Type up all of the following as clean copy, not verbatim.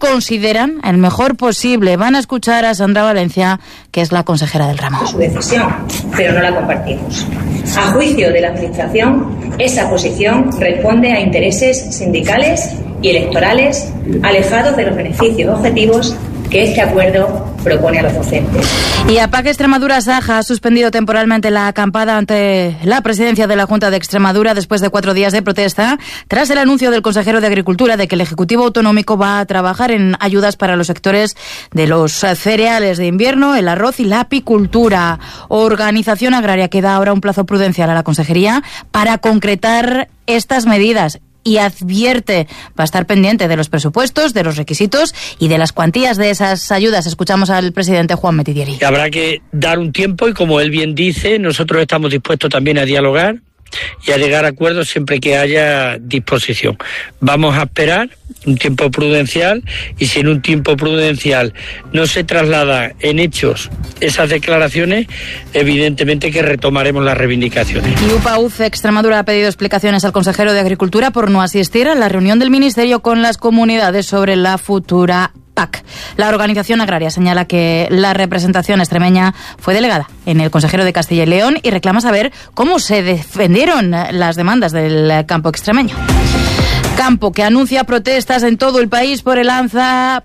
consideran el mejor posible. Van a escuchar a Sandra Valencia, que es la consejera del ramo. Su decisión, pero no la compartimos. A juicio de la Administración, esa posición responde a intereses sindicales y electorales alejados de los beneficios objetivos que este acuerdo propone a los docentes. Y APAC Extremadura Saja ha suspendido temporalmente la acampada ante la presidencia de la Junta de Extremadura después de 4 días de protesta, tras el anuncio del consejero de Agricultura de que el Ejecutivo Autonómico va a trabajar en ayudas para los sectores de los cereales de invierno, el arroz y la apicultura. Organización Agraria que da ahora un plazo prudencial a la Consejería para concretar estas medidas. Y advierte, va a estar pendiente de los presupuestos, de los requisitos y de las cuantías de esas ayudas. Escuchamos al presidente Juan Metidieri. Habrá que dar un tiempo y, como él bien dice, nosotros estamos dispuestos también a dialogar y a llegar a acuerdos siempre que haya disposición. Vamos a esperar un tiempo prudencial, y si en un tiempo prudencial no se traslada en hechos esas declaraciones, evidentemente que retomaremos las reivindicaciones. Y UPA-UCE Extremadura ha pedido explicaciones al consejero de Agricultura por no asistir a la reunión del Ministerio con las comunidades sobre la futura PAC. La Organización Agraria señala que la representación extremeña fue delegada en el consejero de Castilla y León y reclama saber cómo se defendieron las demandas del campo extremeño. Campo que anuncia protestas en todo el país por el alza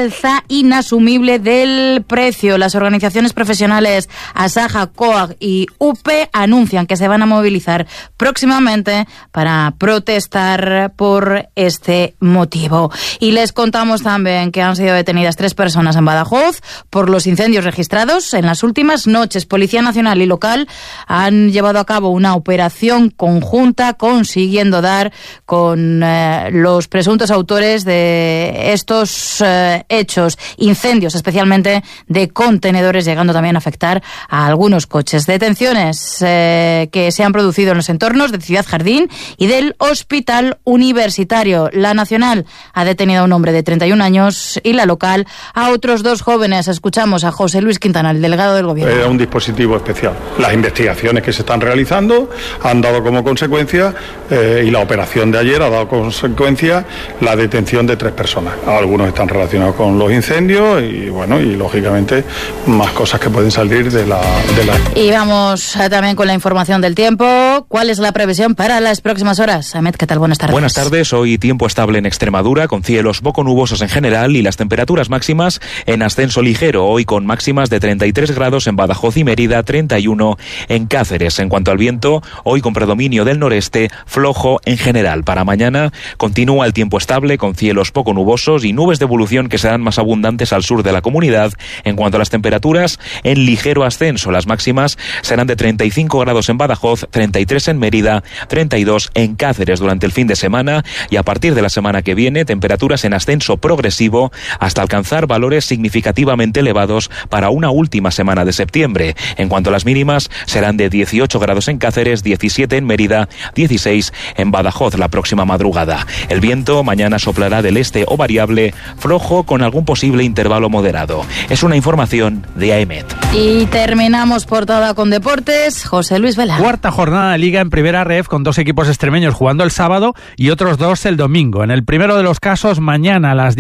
inasumible del precio. Las organizaciones profesionales Asaja, COAG y UPE anuncian que se van a movilizar próximamente para protestar por este motivo. Y les contamos también que han sido detenidas 3 personas en Badajoz por los incendios registrados en las últimas noches. Policía Nacional y local han llevado a cabo una operación conjunta consiguiendo dar con los presuntos autores de estos hechos, incendios especialmente de contenedores, llegando también a afectar a algunos coches. Detenciones que se han producido en los entornos de Ciudad Jardín y del Hospital Universitario. La Nacional ha detenido a un hombre de 31 años y la local a otros 2 jóvenes. Escuchamos a José Luis Quintana, el delegado del Gobierno. Era un dispositivo especial. Las investigaciones que se están realizando han dado como consecuencia, y la operación de ayer ha dado consecuencia, la detención de 3 personas. Algunos están relacionados con los incendios y lógicamente más cosas que pueden salir de la... Y vamos también con la información del tiempo. ¿Cuál es la previsión para las próximas horas? Ahmed, ¿qué tal? Buenas tardes. Buenas tardes. Hoy tiempo estable en Extremadura, con cielos poco nubosos en general y las temperaturas máximas en ascenso ligero. Hoy con máximas de 33 grados en Badajoz y Mérida, 31 en Cáceres. En cuanto al viento, hoy con predominio del noreste, flojo en general. Para mañana continúa el tiempo estable con cielos poco nubosos y nubes de evolución que serán más abundantes al sur de la comunidad. En cuanto a las temperaturas, en ligero ascenso. Las máximas serán de 35 grados en Badajoz, 33 en Mérida, 32 en Cáceres durante el fin de semana, y a partir de la semana que viene temperaturas en ascenso progresivo hasta alcanzar valores significativamente elevados para una última semana de septiembre. En cuanto a las mínimas, serán de 18 grados en Cáceres, 17 en Mérida, 16 en Badajoz la próxima madrugada. El viento mañana soplará del este o variable, flojo con algún posible intervalo moderado. Es una información de AEMET. Y terminamos portada con deportes. José Luis Vela. Cuarta jornada de Liga en Primera Ref, con 2 equipos extremeños jugando el sábado y otros 2 el domingo. En el primero de los casos, mañana a las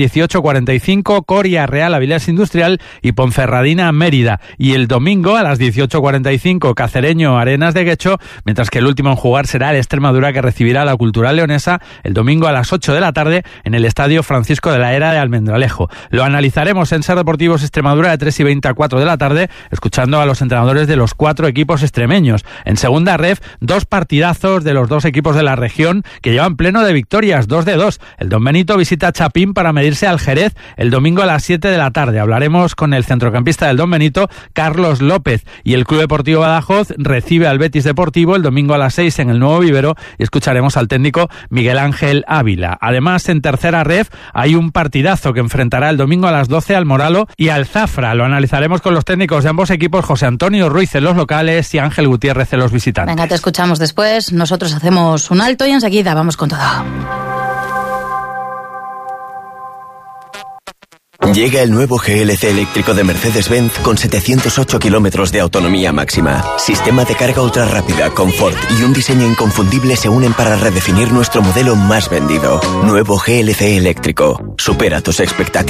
18:45, Coria Real Avilés Industrial y Ponferradina Mérida. Y el domingo a las 18:45, Cacereño Arenas de Guecho, mientras que el último en jugar será el Extremadura, que recibirá a la Cultural Leonesa el domingo a las 8 de la tarde en el Estadio Francisco de la Era de Almendralejo. Lo analizaremos en Ser Deportivos Extremadura de 3:20 a 4 de la tarde, escuchando a los entrenadores de los 4 equipos extremeños. En segunda ref, 2 partidazos de los 2 equipos de la región que llevan pleno de victorias, 2 de 2. El Don Benito visita Chapín para medirse al Jerez el domingo a las 7 de la tarde. Hablaremos con el centrocampista del Don Benito, Carlos López. Y el Club Deportivo Badajoz recibe al Betis Deportivo el domingo a las 6 en el Nuevo Vivero, y escucharemos al técnico Miguel Ángel Ávila. Además, en tercera ref hay un partidazo que enfrentará el domingo a las 12 al Moralo y al Zafra. Lo analizaremos con los técnicos de ambos equipos, José Antonio Ruiz en los locales y Ángel Gutiérrez en los visitantes. Venga, te escuchamos después. Nosotros hacemos un alto y enseguida vamos con todo. Llega el nuevo GLC eléctrico de Mercedes-Benz con 708 kilómetros de autonomía máxima. Sistema de carga ultra rápida, confort y un diseño inconfundible se unen para redefinir nuestro modelo más vendido. Nuevo GLC eléctrico. Supera tus expectativas.